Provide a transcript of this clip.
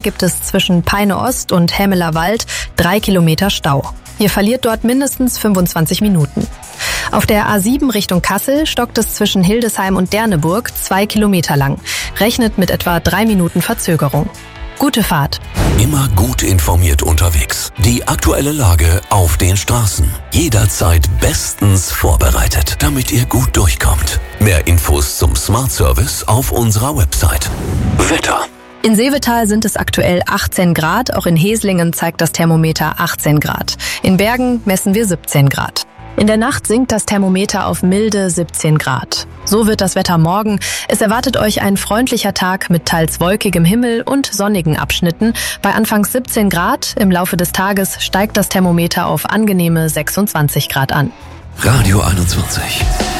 gibt es zwischen Peine Ost und Hämeler Wald 3 Kilometer Stau. Ihr verliert dort mindestens 25 Minuten. Auf der A7 Richtung Kassel stockt es zwischen Hildesheim und Derneburg 2 Kilometer lang. Rechnet mit etwa 3 Minuten Verzögerung. Gute Fahrt. Immer gut informiert unterwegs. Die aktuelle Lage auf den Straßen. Jederzeit bestens vorbereitet, damit ihr gut durchkommt. Mehr Infos zum Smart Service auf unserer Website. Wetter. In Seevetal sind es aktuell 18 Grad, auch in Heslingen zeigt das Thermometer 18 Grad. In Bergen messen wir 17 Grad. In der Nacht sinkt das Thermometer auf milde 17 Grad. So wird das Wetter morgen. Es erwartet euch ein freundlicher Tag mit teils wolkigem Himmel und sonnigen Abschnitten. Bei anfangs 17 Grad, im Laufe des Tages steigt das Thermometer auf angenehme 26 Grad an. Radio 21.